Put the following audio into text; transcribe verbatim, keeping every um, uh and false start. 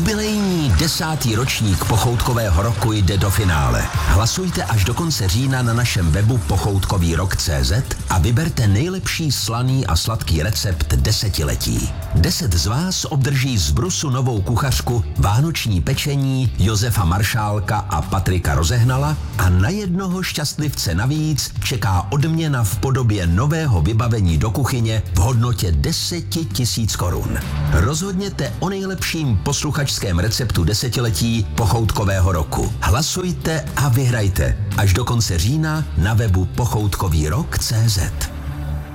Jubilejní desátý ročník pochoutkového roku jde do finále. Hlasujte až do konce října na našem webu pochoutkový rok tečka cé zet a vyberte nejlepší slaný a sladký recept desetiletí. Deset z vás obdrží z Brusu novou kuchařku, vánoční pečení Josefa Maršálka a Patrika Rozehnala a na jednoho šťastlivce navíc čeká odměna v podobě nového vybavení do kuchyně v hodnotě deset tisíc korun. Rozhodněte o nejlepším posluchačském receptu desetiletí pochoutkového roku. Hlasujte a vyhrajte až do konce října na webu pochoutkový rok tečka cé zet.